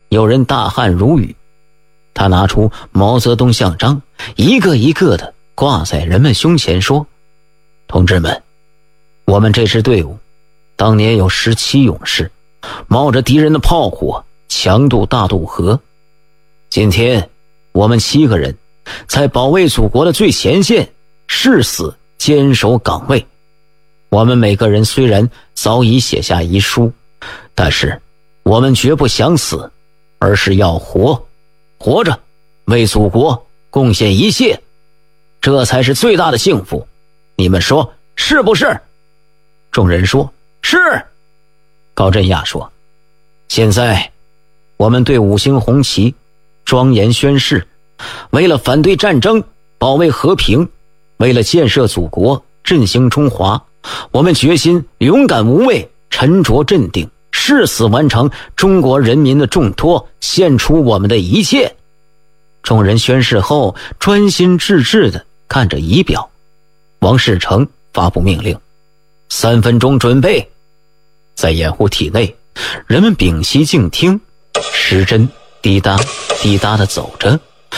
有人大汗如雨。他拿出毛泽东像章，一个一个的挂在人们胸前，说：同志们，我们这支队伍当年有17勇士，冒着敌人的炮火强渡大渡河。今天我们7个人在保卫祖国的最前线誓死坚守岗位。我们每个人虽然早已写下遗书，但是我们绝不想死，而是要活着为祖国贡献一切，这才是最大的幸福。你们说是不是？众人说是。高振亚说：现在我们对5星红旗庄严宣誓，为了反对战争，保卫和平，为了建设祖国，振兴中华，我们决心勇敢无畏，沉着镇定，誓死完成中国人民的重托，献出我们的一切。众人宣誓后，专心致志地看着仪表。王士成发布命令：3分钟准备。在掩护体内，人们屏息静听，时针滴答滴答地走着。